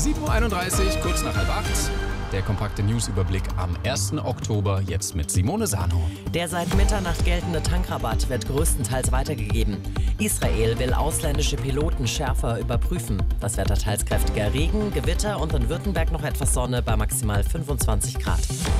7.31 Uhr, kurz nach 7:30. Der kompakte Newsüberblick am 1. Oktober, jetzt mit Simone Sano. Der seit Mitternacht geltende Tankrabatt wird größtenteils weitergegeben. Israel will ausländische Piloten schärfer überprüfen. Das Wetter teils kräftiger Regen, Gewitter und in Württemberg noch etwas Sonne bei maximal 25 Grad.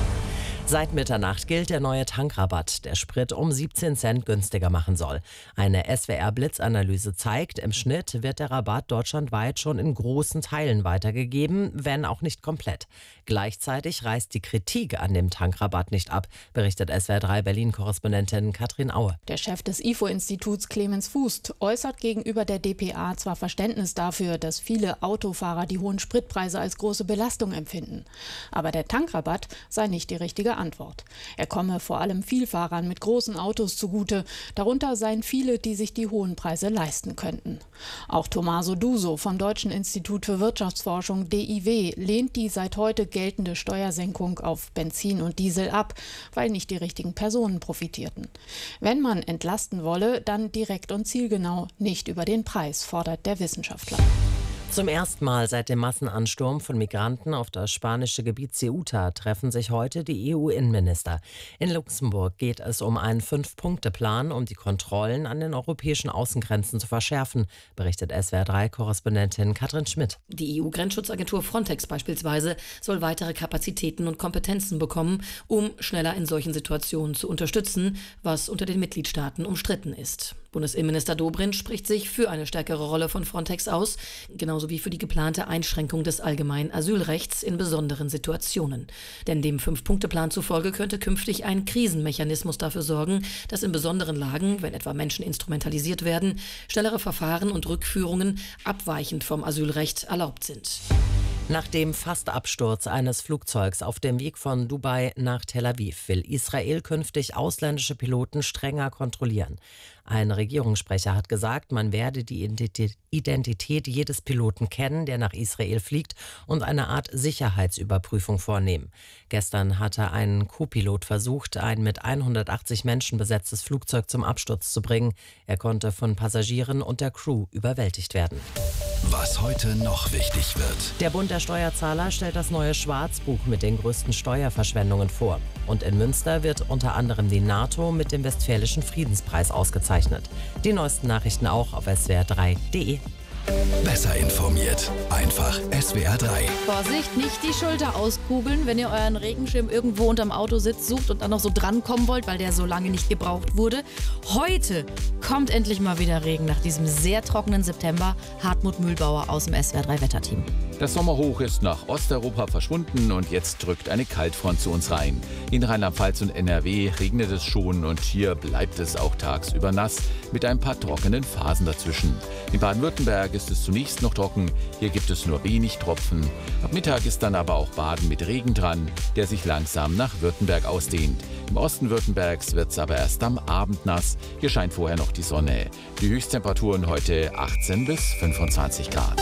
Seit Mitternacht gilt der neue Tankrabatt, der Sprit um 17 Cent günstiger machen soll. Eine SWR-Blitzanalyse zeigt, im Schnitt wird der Rabatt deutschlandweit schon in großen Teilen weitergegeben, wenn auch nicht komplett. Gleichzeitig reißt die Kritik an dem Tankrabatt nicht ab, berichtet SWR3 Berlin-Korrespondentin Katrin Aue. Der Chef des IFO-Instituts Clemens Fuß äußert gegenüber der dpa zwar Verständnis dafür, dass viele Autofahrer die hohen Spritpreise als große Belastung empfinden. Aber der Tankrabatt sei nicht die richtige Antwort. Er komme vor allem Vielfahrern mit großen Autos zugute. Darunter seien viele, die sich die hohen Preise leisten könnten. Auch Tommaso Duso vom Deutschen Institut für Wirtschaftsforschung DIW lehnt die seit heute geltende Steuersenkung auf Benzin und Diesel ab, weil nicht die richtigen Personen profitierten. Wenn man entlasten wolle, dann direkt und zielgenau, nicht über den Preis, fordert der Wissenschaftler. Zum ersten Mal seit dem Massenansturm von Migranten auf das spanische Gebiet Ceuta treffen sich heute die EU-Innenminister. In Luxemburg geht es um einen 5-Punkte-Plan, um die Kontrollen an den europäischen Außengrenzen zu verschärfen, berichtet SWR3-Korrespondentin Katrin Schmidt. Die EU-Grenzschutzagentur Frontex beispielsweise soll weitere Kapazitäten und Kompetenzen bekommen, um schneller in solchen Situationen zu unterstützen, was unter den Mitgliedstaaten umstritten ist. Bundesinnenminister Dobrindt spricht sich für eine stärkere Rolle von Frontex aus, genauso wie für die geplante Einschränkung des allgemeinen Asylrechts in besonderen Situationen. Denn dem 5-Punkte-Plan zufolge könnte künftig ein Krisenmechanismus dafür sorgen, dass in besonderen Lagen, wenn etwa Menschen instrumentalisiert werden, schnellere Verfahren und Rückführungen abweichend vom Asylrecht erlaubt sind. Nach dem Fastabsturz eines Flugzeugs auf dem Weg von Dubai nach Tel Aviv will Israel künftig ausländische Piloten strenger kontrollieren. Ein Regierungssprecher hat gesagt, man werde die Identität jedes Piloten kennen, der nach Israel fliegt, und eine Art Sicherheitsüberprüfung vornehmen. Gestern hatte ein Co-Pilot versucht, ein mit 180 Menschen besetztes Flugzeug zum Absturz zu bringen. Er konnte von Passagieren und der Crew überwältigt werden. Was heute noch wichtig wird. Der Bund der Steuerzahler stellt das neue Schwarzbuch mit den größten Steuerverschwendungen vor. Und in Münster wird unter anderem die NATO mit dem Westfälischen Friedenspreis ausgezeichnet. Die neuesten Nachrichten auch auf swr3.de. Besser informiert. Einfach SWR3. Vorsicht, nicht die Schulter auskugeln, wenn ihr euren Regenschirm irgendwo unterm Auto sitzt, sucht und dann noch so drankommen wollt, weil der so lange nicht gebraucht wurde. Heute kommt endlich mal wieder Regen nach diesem sehr trockenen September. Hartmut Mühlbauer aus dem SWR3-Wetterteam. Das Sommerhoch ist nach Osteuropa verschwunden und jetzt drückt eine Kaltfront zu uns rein. In Rheinland-Pfalz und NRW regnet es schon und hier bleibt es auch tagsüber nass mit ein paar trockenen Phasen dazwischen. In Baden-Württemberg ist es zunächst noch trocken, hier gibt es nur wenig Tropfen. Ab Mittag ist dann aber auch Baden mit Regen dran, der sich langsam nach Württemberg ausdehnt. Im Osten Württembergs wird es aber erst am Abend nass, hier scheint vorher noch die Sonne. Die Höchsttemperaturen heute 18 bis 25 Grad.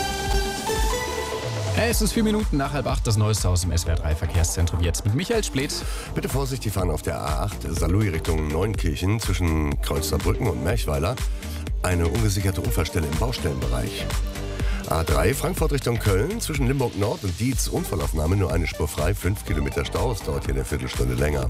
Es ist 4 Minuten nach 7:30, das Neueste aus dem SWR3-Verkehrszentrum. Jetzt mit Michael Spleth. Bitte vorsichtig fahren auf der A8 Saarlouis Richtung Neunkirchen zwischen Kreuzerbrücken und Merchweiler. Eine ungesicherte Unfallstelle im Baustellenbereich. A3 Frankfurt Richtung Köln zwischen Limburg Nord und Dietz. Unfallaufnahme, nur eine Spur frei, 5 Kilometer Stau. Es dauert hier eine Viertelstunde länger.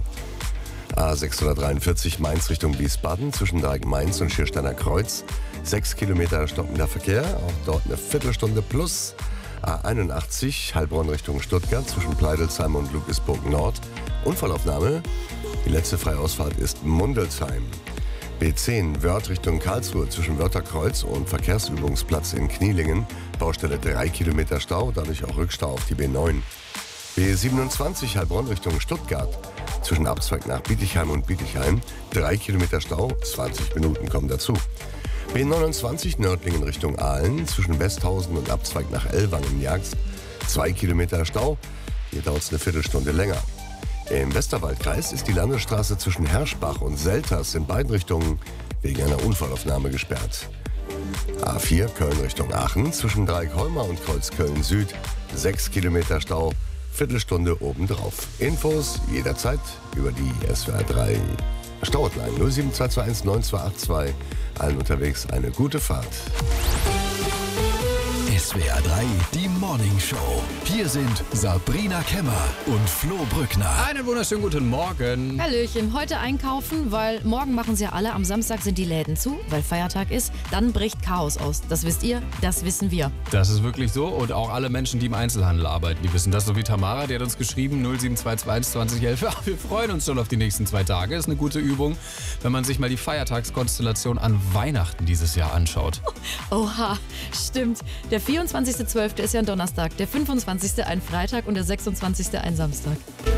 A643 Mainz Richtung Wiesbaden zwischen Dreieck Mainz und Schiersteiner Kreuz. 6 Kilometer stockender Verkehr, auch dort eine Viertelstunde plus. A81 Heilbronn Richtung Stuttgart zwischen Pleidelsheim und Ludwigsburg Nord. Unfallaufnahme. Die letzte Freiausfahrt ist Mundelsheim. B10 Wörth Richtung Karlsruhe zwischen Wörtherkreuz und Verkehrsübungsplatz in Knielingen. Baustelle 3 Kilometer Stau, dadurch auch Rückstau auf die B9. B27 Heilbronn Richtung Stuttgart zwischen Abzweig nach Bietigheim und Bietigheim. 3 Kilometer Stau, 20 Minuten kommen dazu. B29 Nördlingen Richtung Aalen zwischen Westhausen und Abzweig nach Ellwangen-Jagst. 2 Kilometer Stau, hier dauert es eine Viertelstunde länger. Im Westerwaldkreis ist die Landesstraße zwischen Herschbach und Selters in beiden Richtungen wegen einer Unfallaufnahme gesperrt. A4 Köln Richtung Aachen zwischen Dreieck-Holmer und Kreuzköln Süd. 6 Kilometer Stau, Viertelstunde obendrauf. Infos jederzeit über die SWR3 Stau-Hotline 07221 9282. Allen unterwegs eine gute Fahrt. SWR 3, die Morning Show. Hier sind Sabrina Kemmer und Flo Brückner. Einen wunderschönen guten Morgen. Hallöchen, heute einkaufen, weil morgen machen sie ja alle, am Samstag sind die Läden zu, weil Feiertag ist. Dann bricht Chaos aus. Das wisst ihr, das wissen wir. Das ist wirklich so und auch alle Menschen, die im Einzelhandel arbeiten, die wissen das. So wie Tamara, die hat uns geschrieben, 07221 2011. Ja, wir freuen uns schon auf die nächsten 2 Tage. Ist eine gute Übung, wenn man sich mal die Feiertagskonstellation an Weihnachten dieses Jahr anschaut. Oha, stimmt. Der 24.12. ist ja ein Donnerstag, der 25. ein Freitag und der 26. ein Samstag.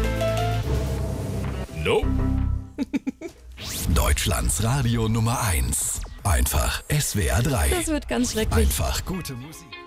Nope. Deutschlands Radio Nummer 1. Einfach SWR 3. Das wird ganz schrecklich. Einfach gute Musik.